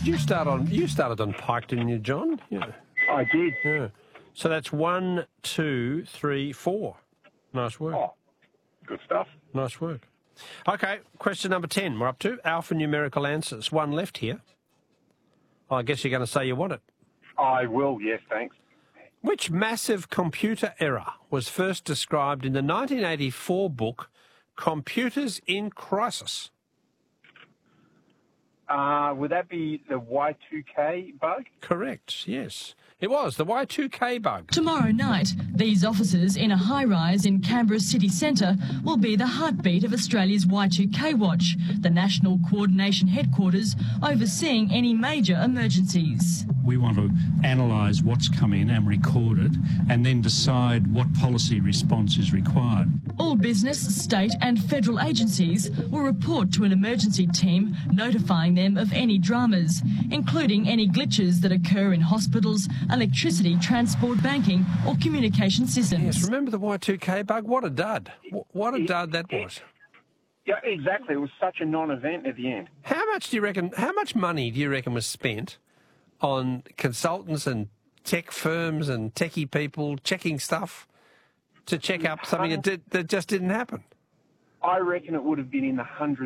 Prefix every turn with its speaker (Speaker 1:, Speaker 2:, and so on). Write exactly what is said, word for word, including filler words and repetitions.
Speaker 1: did you start on? You started on Pike, didn't you, John? Yeah.
Speaker 2: I did.
Speaker 1: Yeah. So that's one, two, three, four. Nice work.
Speaker 2: Oh, good stuff.
Speaker 1: Nice work. Okay, question number ten we're up to. Alphanumerical answers. One left here. I guess you're going to say you want it.
Speaker 2: I will, yes, thanks.
Speaker 1: Which massive computer error was first described in the nineteen eighty-four book Computers in Crisis?
Speaker 2: Uh, would that be the Y two K bug?
Speaker 1: Correct, yes. It was, the Y two K bug.
Speaker 3: Tomorrow night, these offices in a high-rise in Canberra city centre will be the heartbeat of Australia's Y two K Watch, the national coordination headquarters overseeing any major emergencies.
Speaker 4: We want to analyse what's come in and record it and then decide what policy response is required.
Speaker 3: All business, state and federal agencies will report to an emergency team notifying them of any dramas, including any glitches that occur in hospitals, electricity, transport, banking or communication systems.
Speaker 1: Yes, remember the Y two K bug? What a dud. What a dud that was.
Speaker 2: Yeah, exactly. It was such a non-event at the end.
Speaker 1: How much do you reckon, how much money do you reckon was spent on consultants and tech firms and techie people checking stuff to check up something that, did, that just didn't happen?
Speaker 2: I reckon it would have been in the hundreds.